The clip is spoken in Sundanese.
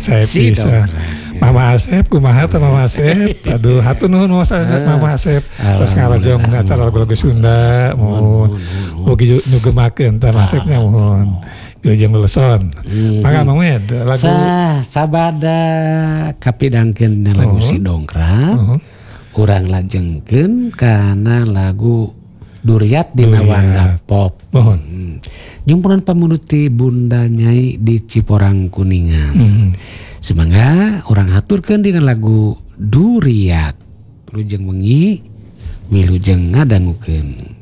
Asep Si bisa. dongkrak. Mama Asep kumaha teh Mama Asep. Aduh, hatur nuhun Mama Asep. Terus ngarojong acara lagu-lagu Sunda mohon. Ugi nyugemakeun teh Mama Asepnya mohon. Wilujeng leleson. Mangga Mang Med lagu sabada kapidangkeun lagu Si Dongkrak. Urang lajengkeun kana lagu Duriat dina Wanda Pop. Nyumpunan pamunuti Bunda Nyai di Ciporang Kuningan. Semangga orang haturkeun dina lagu Duriat. Wilujeng wengi wilujeng ngadangukeun.